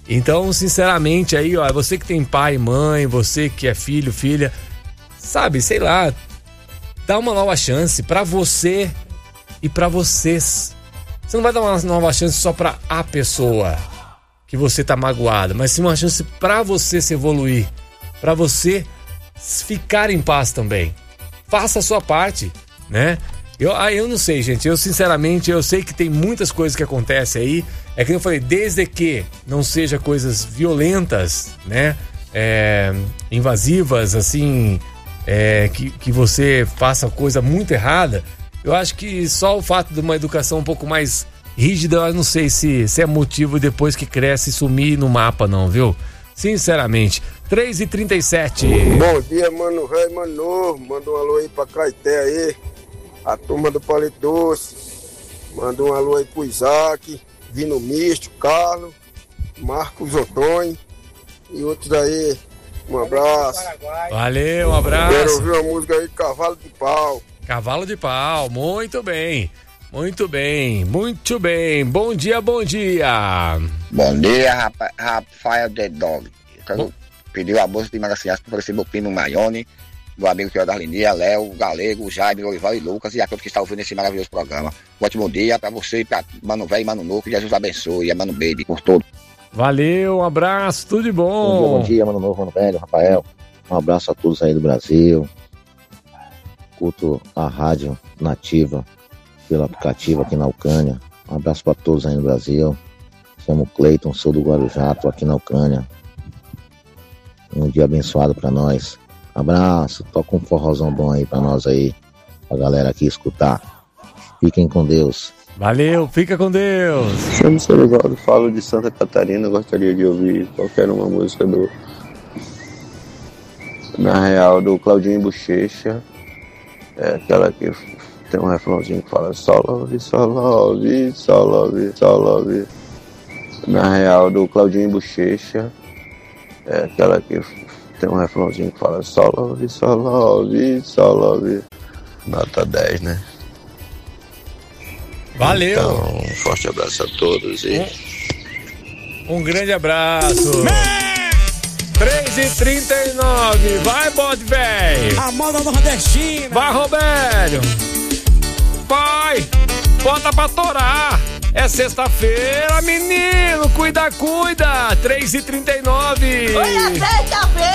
Então, sinceramente, aí, ó, você que tem pai, mãe, você que é filho, filha, sabe, sei lá, dá uma nova chance pra você e pra vocês. Você não vai dar uma nova chance só pra a pessoa que você tá magoado, mas sim uma chance pra você se evoluir, pra você ficar em paz também. Faça a sua parte, né? Eu não sei, gente. Eu, sinceramente, eu sei que tem muitas coisas que acontecem aí. É que eu falei, desde que não seja coisas violentas, né? Invasivas, assim, que você faça coisa muito errada. Eu acho que só o fato de uma educação um pouco mais rígida, eu não sei se é motivo depois que cresce sumir no mapa, não, viu? Sinceramente. 3h37. Bom dia, mano velho, mano novo. Manda um alô aí pra Caeté aí. A turma do Palito Doce. Manda um alô aí pro Isaac, Vino Místico, Carlos, Marcos Ottoni e outros aí. Um abraço. Valeu, um abraço. Quero ouvir uma música aí, Cavalo de Pau. Cavalo de Pau, muito bem. Muito bem, muito bem. Bom dia, bom dia. Bom dia, Rafael The Dog. Pediu a música de Magacinhas para oferecer meu primo Maione, meu amigo Tio da Lindia, Léo, Galego, Jaime, Olival e Lucas e a todos que estão ouvindo esse maravilhoso programa. Um ótimo dia para você e para Mano Velho e Mano Novo. Que Jesus abençoe. E Mano Baby por todo. Valeu, um abraço, tudo de bom. Bom dia, Mano Novo, Mano Velho, Rafael. Um abraço a todos aí do Brasil. Curto a rádio nativa pelo aplicativo aqui na Ucrânia. Um abraço para todos aí no Brasil. Chamo Cleiton, sou do Guarujá, tô aqui na Ucrânia. Um dia abençoado para nós. Abraço, toca um forrozão bom aí para nós aí, pra galera aqui escutar. Fiquem com Deus. Valeu, fica com Deus. Chamo Serivaldo, falo de Santa Catarina. Gostaria de ouvir qualquer uma música na real, do Claudinho Bochecha. É aquela que tem um refrãozinho que fala só love, só love, só love, só love. Na real, do Claudinho Bochecha. É aquela que tem um refrãozinho que fala só love, só love, só love. Nota 10, né? Valeu. Então, um forte abraço a todos e... Um grande abraço. 3h39. Vai, bode velho. A moda nordestina. Vai, Robério. Vai. Bota pra torar. É sexta-feira, menino. Cuida. 3h39. Hoje é sexta-feira.